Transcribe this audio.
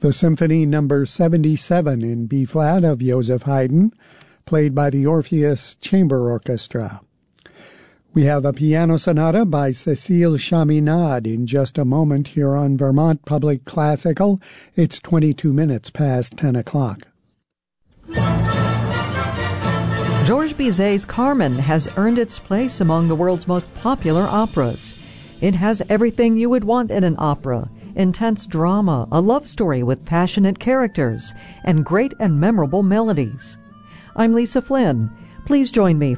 The Symphony No. 77 in B-flat of Joseph Haydn, played by the Orpheus Chamber Orchestra. We have a piano sonata by Cécile Chaminade in just a moment here on Vermont Public Classical. It's 22 minutes past 10 o'clock. Georges Bizet's Carmen has earned its place among the world's most popular operas. It has everything you would want in an opera: intense drama, a love story with passionate characters, and great and memorable melodies. I'm Lisa Flynn. Please join me